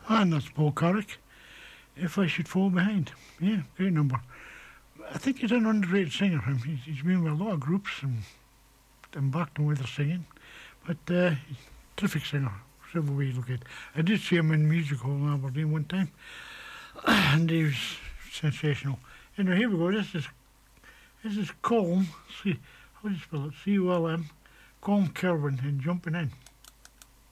And that's Paul Carrick. If I Should Fall Behind. Yeah, great number. I think he's an underrated singer. He's been with a lot of groups and backed them with their singing. But he's a terrific singer, whichever way you look at it. I did see him in Music Hall in Aberdeen one time, and he was sensational. Anyway, here we go. This is Colm. See, how do you spell it? C-O-L-M. Colm Kelvin and Jumping In.